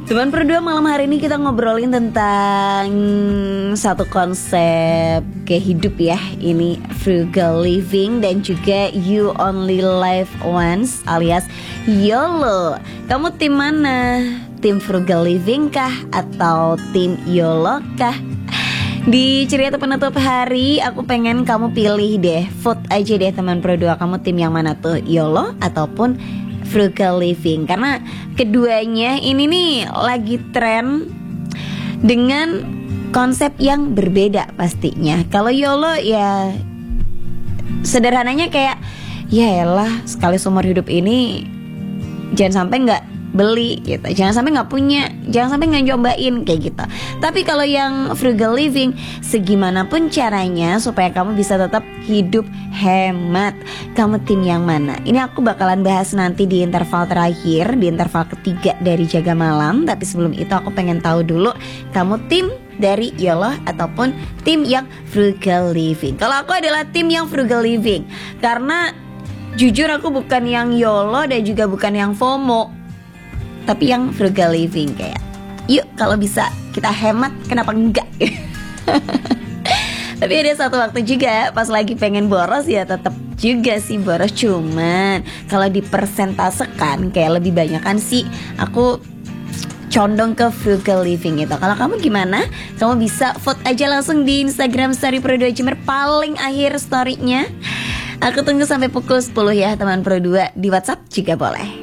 Teman berdua, malam hari ini kita ngobrolin tentang satu konsep kayak hidup ya. Ini frugal living dan juga you only live once alias YOLO. Kamu tim mana? Tim frugal living kah? Atau tim YOLO kah? Di cerita penutup hari aku pengen kamu pilih deh, vote aja deh teman berdua. Kamu tim yang mana tuh? YOLO ataupun frugal living, karena keduanya ini nih lagi tren dengan konsep yang berbeda pastinya. Kalau YOLO ya sederhananya kayak ya elah sekali seumur hidup ini jangan sampai nggak beli gitu, jangan sampai nggak punya, jangan sampai nggak nyobain kayak gitu. Tapi kalau yang frugal living, segimanapun caranya supaya kamu bisa tetap hidup hemat. Kamu tim yang mana? Ini aku bakalan bahas nanti di interval terakhir, di interval ketiga dari Jaga Malam. Tapi sebelum itu aku pengen tahu dulu, kamu tim dari YOLO ataupun tim yang frugal living? Kalau aku adalah tim yang frugal living, karena jujur aku bukan yang YOLO dan juga bukan yang FOMO, tapi yang frugal living. Kayak yuk kalau bisa kita hemat, kenapa enggak? Tapi ada satu waktu juga pas lagi pengen boros ya tetap juga sih boros. Cuman kalau dipersentasekan kayak lebih banyakan sih aku condong ke frugal living itu. Kalau kamu gimana? Kamu bisa vote aja langsung di Instagram story Pro 2 Jember paling akhir story-nya. Aku tunggu sampai pukul 10 ya teman Pro 2. Di WhatsApp juga boleh.